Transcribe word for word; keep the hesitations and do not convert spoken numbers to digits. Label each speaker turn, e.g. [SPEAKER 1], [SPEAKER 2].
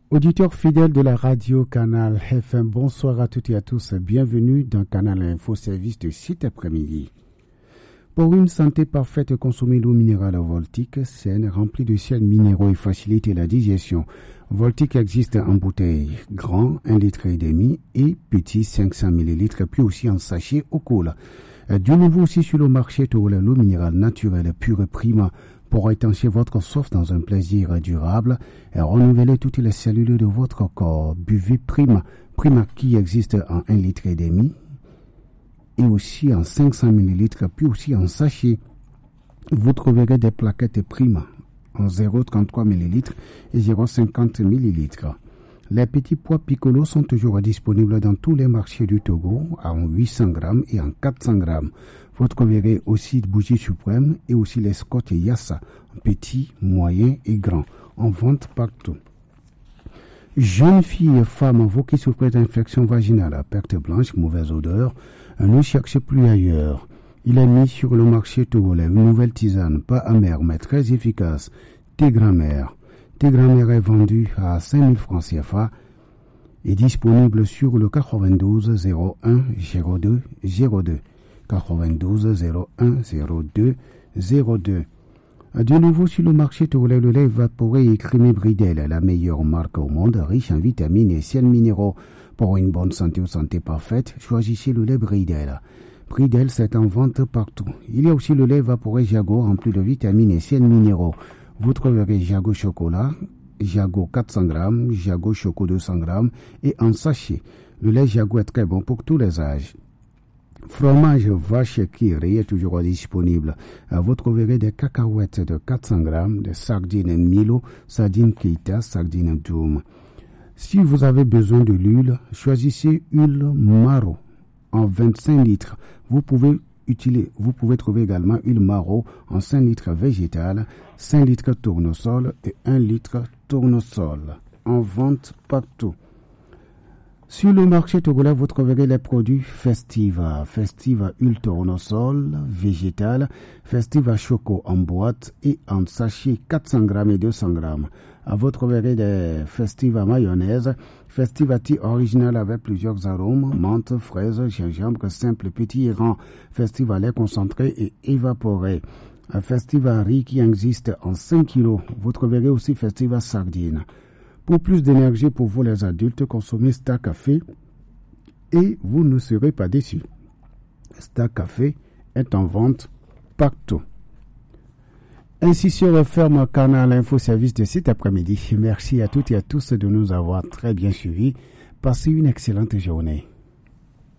[SPEAKER 1] Auditeurs fidèles de la radio Canal F M, bonsoir à toutes et à tous. Bienvenue dans Canal Info Service de cet après-midi. Pour une santé parfaite, consommez l'eau minérale Voltic, saine, remplie de sels minéraux et facilite la digestion. Voltic existe en bouteille grand, un litre et demi, et petit, cinq cents millilitres, puis aussi en sachet au cool. Du nouveau aussi sur le marché, l'eau minérale naturelle pure prima pour étancher votre soif dans un plaisir durable et renouveler toutes les cellules de votre corps. Buvez Prima, Prima qui existe en un litre et demi et aussi en cinq cents millilitres, puis aussi en sachet. Vous trouverez des plaquettes Prima en zéro virgule trente-trois millilitres et zéro virgule cinquante millilitres. Les petits pois piccolo sont toujours disponibles dans tous les marchés du Togo en huit cents grammes et en quatre cents grammes. Vous trouverez aussi bougies suprêmes et aussi les scotch Yassa, petits, moyens et grands, en vente partout. Jeunes filles et femmes, vous qui souffrez d'infection vaginale, perte blanche, mauvaise odeur, ne cherchez plus ailleurs. Il est mis sur le marché togolais une nouvelle tisane, pas amère mais très efficace, thé grand-mère. Thé grand-mère est vendu à cinq mille francs C F A et disponible sur le quatre-vingt-douze zéro un zéro deux zéro deux. quatre-vingt-douze zéro un zéro deux zéro deux. De nouveau sur le marché togolais, le lait évaporé et crémé Bridel, la meilleure marque au monde, riche en vitamines et sels minéraux. Pour une bonne santé ou santé parfaite, choisissez le lait Bridel. Bridel, c'est en vente partout. Il y a aussi le lait évaporé Jago, rempli de vitamines et sels minéraux. Vous trouverez Jago chocolat, Jago quatre cents grammes, Jago choco deux cents grammes et en sachet. Le lait Jago est très bon pour tous les âges. Fromage vache qui est toujours disponible. Vous trouverez des cacahuètes de quatre cents grammes, des sardines Milo, sardines Keita, sardines Doom. Si vous avez besoin de l'huile, choisissez huile Maro en vingt-cinq litres. Vous pouvez utiliser, vous pouvez trouver également huile Maro en cinq litres végétale, cinq litres tournesol et un litre tournesol. En vente partout. Sur le marché togolais, vous trouverez les produits Festiva, Festiva huile tournesol, végétale, Festiva choco en boîte et en sachet quatre cents grammes et deux cents grammes. Vous trouverez des Festiva mayonnaise, Festiva thé original avec plusieurs arômes, menthe, fraise, gingembre, simple, petit et grand, Festiva lait concentré et évaporé. Festiva riz qui existe en cinq kilos. Vous trouverez aussi Festiva sardine. Pour plus d'énergie pour vous les adultes, consommez Star Café et vous ne serez pas déçus. Star Café est en vente partout. Ainsi sur le ferme Canal Info Service de cet après-midi. Merci à toutes et à tous de nous avoir très bien suivis. Passez une excellente journée.